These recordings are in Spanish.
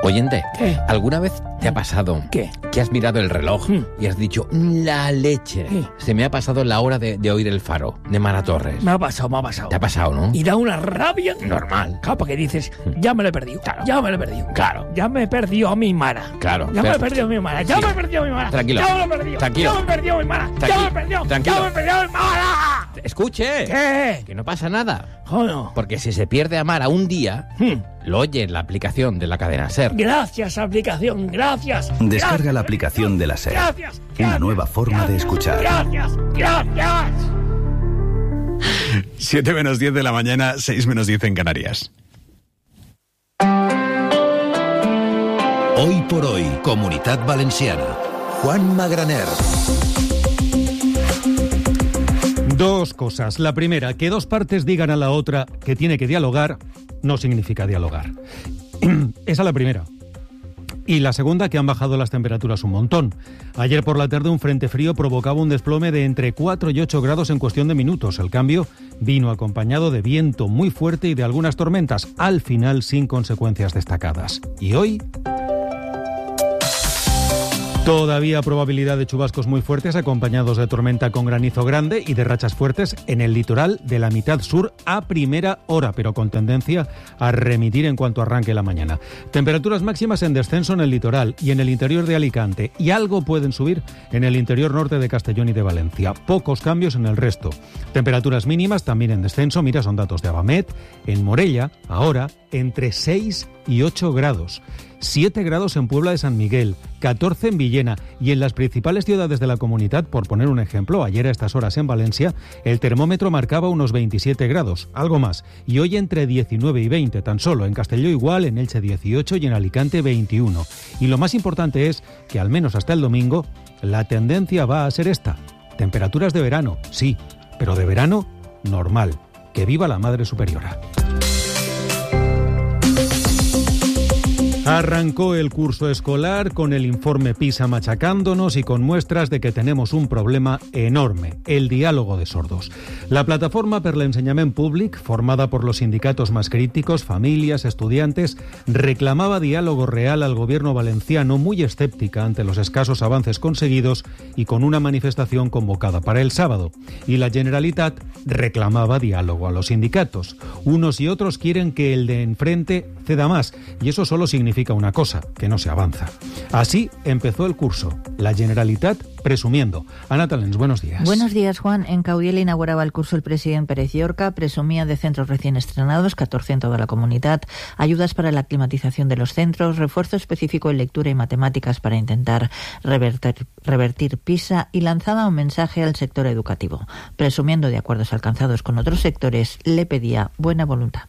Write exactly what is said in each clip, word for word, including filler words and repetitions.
Oyente, ¿Qué? ¿alguna vez te ha pasado ¿Qué? que has mirado el reloj Mm. y has dicho, la leche? ¿Qué? Se me ha pasado la hora de, de oír el faro, de Mara Torres. Me ha pasado, me ha pasado. ¿Te ha pasado, no? Y da una rabia. Normal. Claro, porque dices, ya me lo he perdido. Claro. Ya me lo he perdido. Claro. Ya me he perdido a mi Mara. Claro. Ya me Pero- he perdido a mi Mara. Ya Sí. me he perdido a mi Mara. Tranquilo. Ya me lo he perdido. Tranquilo. Ya me he perdido a mi Mara. Ya Tranqui- me he perdido. Tranquilo. Ya me he perdido a mi Mara. Escuche. ¿Qué? Que no pasa nada. Joder. Porque si se pierde a Mara un día, Hmm. lo oye en la aplicación de la cadena SER. Gracias, aplicación. Gracias. Descarga Gracias. la aplicación de la SER. Gracias. Una Gracias. nueva forma de escuchar. Gracias. Gracias. siete menos diez de la mañana, seis menos diez en Canarias. Hoy por hoy, Comunitat Valenciana. Juan Magraner. Dos cosas. La primera, que dos partes digan a la otra que tiene que dialogar, no significa dialogar. Esa es la primera. Y la segunda, que han bajado las temperaturas un montón. Ayer por la tarde un frente frío provocaba un desplome de entre cuatro y ocho grados en cuestión de minutos. El cambio vino acompañado de viento muy fuerte y de algunas tormentas, al final sin consecuencias destacadas. ¿Y hoy? Todavía probabilidad de chubascos muy fuertes acompañados de tormenta con granizo grande y de rachas fuertes en el litoral de la mitad sur a primera hora, pero con tendencia a remitir en cuanto arranque la mañana. Temperaturas máximas en descenso en el litoral y en el interior de Alicante, y algo pueden subir en el interior norte de Castellón y de Valencia. Pocos cambios en el resto. Temperaturas mínimas también en descenso, mira, son datos de Abamet. En Morella, ahora, entre seis y ocho grados. siete grados en Puebla de San Miguel, catorce en Villena, y en las principales ciudades de la comunidad, por poner un ejemplo, ayer a estas horas en Valencia, el termómetro marcaba unos veintisiete grados, algo más, y hoy entre diecinueve y veinte, tan solo. En Castelló igual, en Elche dieciocho y en Alicante veintiuno. Y lo más importante es que al menos hasta el domingo, la tendencia va a ser esta. Temperaturas de verano, sí, pero de verano normal. Que viva la Madre Superiora. Arrancó el curso escolar con el informe PISA machacándonos y con muestras de que tenemos un problema enorme, el diálogo de sordos. La plataforma per l'ensenyament públic, formada por los sindicatos más críticos, familias, estudiantes, reclamaba diálogo real al gobierno valenciano, muy escéptica ante los escasos avances conseguidos y con una manifestación convocada para el sábado. Y la Generalitat reclamaba diálogo a los sindicatos. Unos y otros quieren que el de enfrente ceda más, y eso solo significa significa una cosa, que no se avanza. Así empezó el curso, la Generalitat presumiendo. Ana Talens, buenos días. Buenos días, Juan. En Caudiel inauguraba el curso el presidente Pérez Llorca, presumía de centros recién estrenados, catorce en toda la comunidad, ayudas para la climatización de los centros, refuerzo específico en lectura y matemáticas para intentar revertir, revertir PISA, y lanzaba un mensaje al sector educativo. Presumiendo de acuerdos alcanzados con otros sectores, le pedía buena voluntad.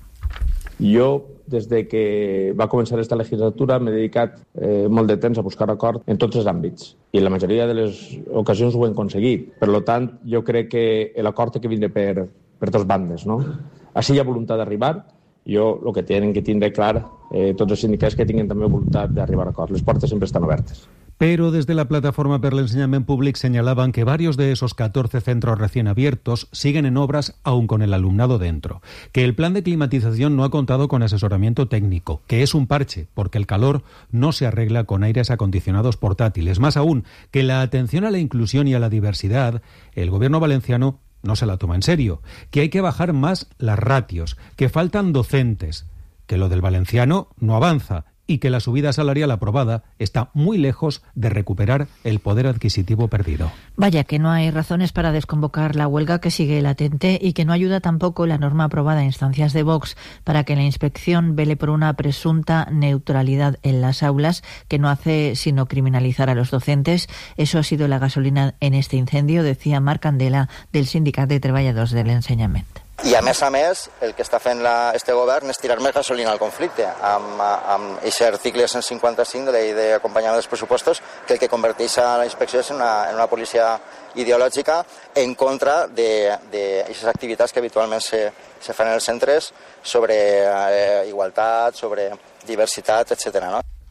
Jo, des de que va començar esta legislatura, m'he dedicat eh, molt de temps a buscar acord en tots els àmbits. I en la majoria de les ocasions ho hem aconseguit. Per tant, jo crec que l'acord té que vindre per, per dues bandes, no? Així hi ha voluntat d'arribar. Jo, el que tenen que tindre clar, eh, tots els sindicats que tinguin també voluntat d'arribar a acord. Les portes sempre estan obertes. Pero desde la plataforma per l'ensenyament públic señalaban que varios de esos catorce centros recién abiertos siguen en obras aún con el alumnado dentro, que el plan de climatización no ha contado con asesoramiento técnico, que es un parche, porque el calor no se arregla con aires acondicionados portátiles. Más aún, que la atención a la inclusión y a la diversidad, el gobierno valenciano no se la toma en serio, que hay que bajar más las ratios, que faltan docentes, que lo del valenciano no avanza, y que la subida salarial aprobada está muy lejos de recuperar el poder adquisitivo perdido. Vaya que no hay razones para desconvocar la huelga que sigue latente, y que no ayuda tampoco la norma aprobada a instancias de Vox para que la inspección vele por una presunta neutralidad en las aulas, que no hace sino criminalizar a los docentes. Eso ha sido la gasolina en este incendio, decía Marc Candela, del Sindicat de Treballadors de l'Ensenyament. I a més a més, el que està fent la, este govern és tirar més gasolina al conflicte amb aquest article cent cinquanta-cinc de la llei d'acompanyament dels pressupostos, que el que converteix a la inspecció és en una, en una policia ideològica en contra d'aquestes activitats que habitualment se, se fan en els centres sobre eh, igualtat, sobre diversitat, etcètera, no?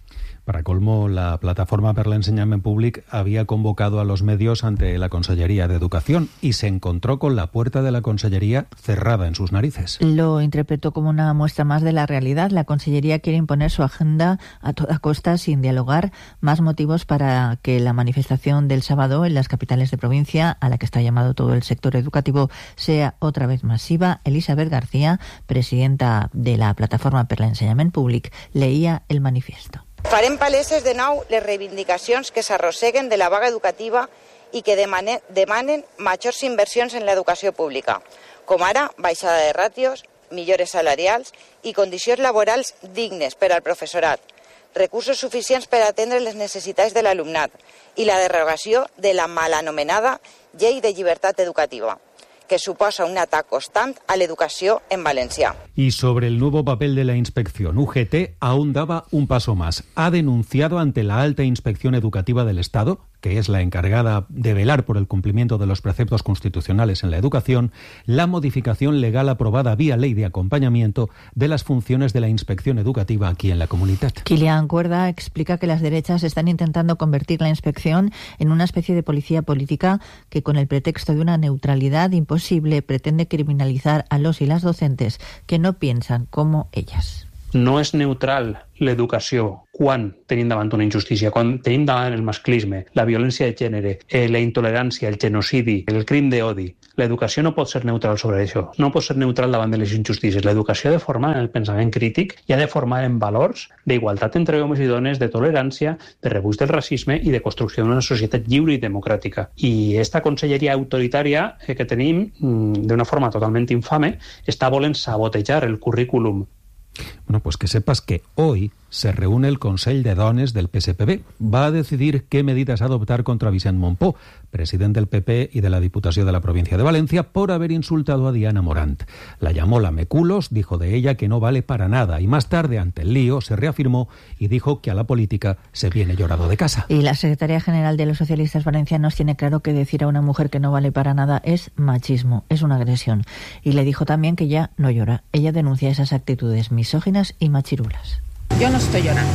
Para colmo, la Plataforma per l'Ensenyament Públic había convocado a los medios ante la Consellería de Educación y se encontró con la puerta de la Consellería cerrada en sus narices. Lo interpretó como una muestra más de la realidad. La Consellería quiere imponer su agenda a toda costa sin dialogar. Más motivos para que la manifestación del sábado en las capitales de provincia, a la que está llamado todo el sector educativo, sea otra vez masiva. Elisabet García, presidenta de la Plataforma per l'Ensenyament Públic, leía el manifiesto. Farem paleses de nou les reivindicacions que s'arrosseguen de la vaga educativa i que demanen, demanen majors inversions en l'educació pública, com ara baixada de ràtios, millores salarials i condicions laborals dignes per al professorat, recursos suficients per atendre les necessitats de l'alumnat i la derogació de la mal anomenada Llei de Llibertat Educativa, que suposa un atac constant a l'educació en valencià. Y sobre el nuevo papel de la inspección, U G T aún daba un paso más. Ha denunciado ante la Alta Inspección Educativa del Estado, que es la encargada de velar por el cumplimiento de los preceptos constitucionales en la educación, la modificación legal aprobada vía ley de acompañamiento de las funciones de la inspección educativa aquí en la comunidad. Kilian Cuerda explica que las derechas están intentando convertir la inspección en una especie de policía política que, con el pretexto de una neutralidad imposible, pretende criminalizar a los y las docentes que no piensan como ellas. No és neutral l'educació quan tenim davant una injustícia, quan tenim davant el masclisme, la violència de gènere, eh, la intolerància, el genocidi, el crim d'odi. L'educació no pot ser neutral sobre això, no pot ser neutral davant de les injustícies. L'educació ha de formar en el pensament crític i ha de formar en valors d'igualtat entre homes i dones, de tolerància, de rebuig del racisme i de construcció d'una societat lliure i democràtica. I esta conselleria autoritària eh, que tenim, d'una forma totalment infame, està volent sabotejar el currículum. Bueno, pues que sepas que hoy se reúne el Consell de Dones del P S P B. Va a decidir qué medidas adoptar contra Vicent Montpó, presidente del P P y de la Diputación de la provincia de Valencia, por haber insultado a Diana Morant. La llamó lameculos, dijo de ella que no vale para nada y más tarde, ante el lío, se reafirmó y dijo que a la política se viene llorado de casa. Y la secretaria general de los socialistas valencianos tiene claro que decir a una mujer que no vale para nada es machismo, es una agresión. Y le dijo también que ya no llora. Ella denuncia esas actitudes misóginas y machirulas. Yo no estoy llorando.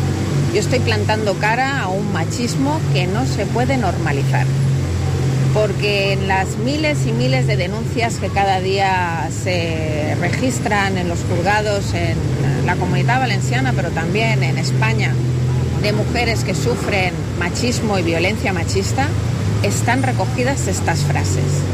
Yo estoy plantando cara a un machismo que no se puede normalizar. Porque en las miles y miles de denuncias que cada día se registran en los juzgados en la Comunidad Valenciana, pero también en España, de mujeres que sufren machismo y violencia machista, están recogidas estas frases.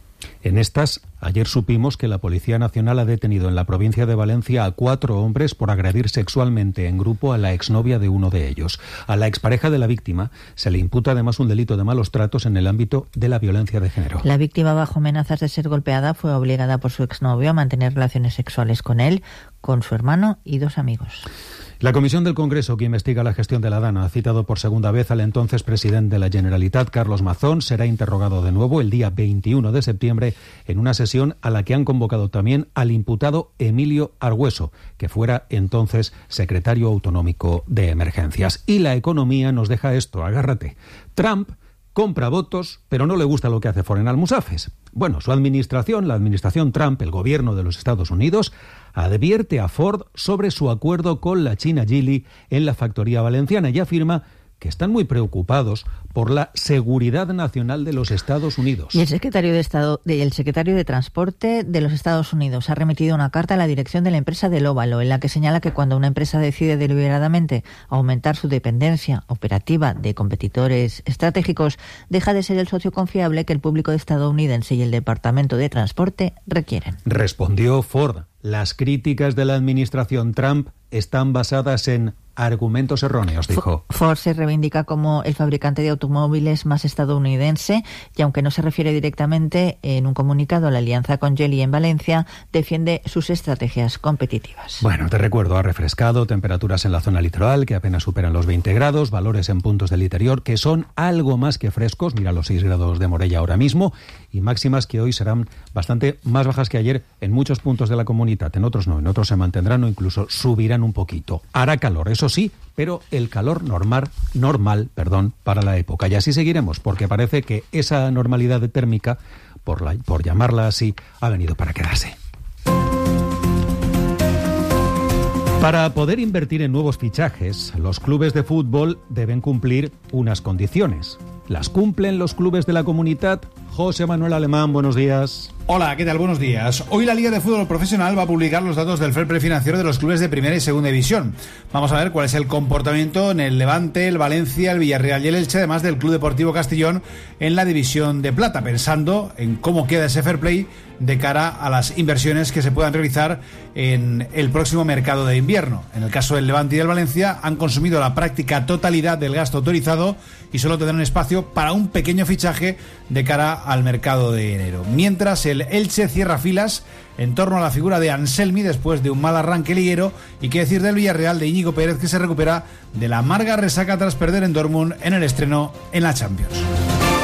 En estas, ayer supimos que la Policía Nacional ha detenido en la provincia de Valencia a cuatro hombres por agredir sexualmente en grupo a la exnovia de uno de ellos. A la expareja de la víctima se le imputa además un delito de malos tratos en el ámbito de la violencia de género. La víctima, bajo amenazas de ser golpeada, fue obligada por su exnovio a mantener relaciones sexuales con él, con su hermano y dos amigos. La Comisión del Congreso, que investiga la gestión de la DANA, ha citado por segunda vez al entonces presidente de la Generalitat, Carlos Mazón. Será interrogado de nuevo el día veintiuno de septiembre en una sesión a la que han convocado también al imputado Emilio Argüeso, que fuera entonces secretario autonómico de emergencias. Y la economía nos deja esto, agárrate. Trump compra votos, pero no le gusta lo que hace Foreign Almusafes. Bueno, su administración, la administración Trump, el gobierno de los Estados Unidos, advierte a Ford sobre su acuerdo con la China Geely en la factoría valenciana y afirma que están muy preocupados por la seguridad nacional de los Estados Unidos. Y el secretario de Estado, el secretario de Transporte de los Estados Unidos ha remitido una carta a la dirección de la empresa del Óvalo, en la que señala que cuando una empresa decide deliberadamente aumentar su dependencia operativa de competidores estratégicos, deja de ser el socio confiable que el público estadounidense y el Departamento de Transporte requieren. Respondió Ford: las críticas de la administración Trump están basadas en argumentos erróneos, dijo. Ford se reivindica como el fabricante de automóviles más estadounidense y, aunque no se refiere directamente en un comunicado a la alianza con Geely en Valencia, defiende sus estrategias competitivas. Bueno, te recuerdo, ha refrescado, temperaturas en la zona litoral que apenas superan los veinte grados, valores en puntos del interior que son algo más que frescos, mira los seis grados de Morella ahora mismo, y máximas que hoy serán bastante más bajas que ayer en muchos puntos de la comunidad, en otros no, en otros se mantendrán o incluso subirán un poquito. Hará calor, eso sí, pero el calor normal, normal, perdón, para la época. Y así seguiremos, porque parece que esa normalidad térmica, por, la, por llamarla así, ha venido para quedarse. Para poder invertir en nuevos fichajes, los clubes de fútbol deben cumplir unas condiciones. ¿Las cumplen los clubes de la Comunitat? José Manuel Alemán, buenos días. Hola, ¿qué tal? Buenos días. Hoy la Liga de Fútbol Profesional va a publicar los datos del fair play financiero de los clubes de primera y segunda división. Vamos a ver cuál es el comportamiento en el Levante, el Valencia, el Villarreal y el Elche, además del Club Deportivo Castellón en la división de plata, pensando en cómo queda ese fair play de cara a las inversiones que se puedan realizar en el próximo mercado de invierno. En el caso del Levante y del Valencia, han consumido la práctica totalidad del gasto autorizado y solo tendrán espacio para un pequeño fichaje de cara al mercado de enero. Mientras el Elche cierra filas en torno a la figura de Anselmi después de un mal arranque liguero, y qué decir del Villarreal de Íñigo Pérez, que se recupera de la amarga resaca tras perder en Dortmund en el estreno en la Champions.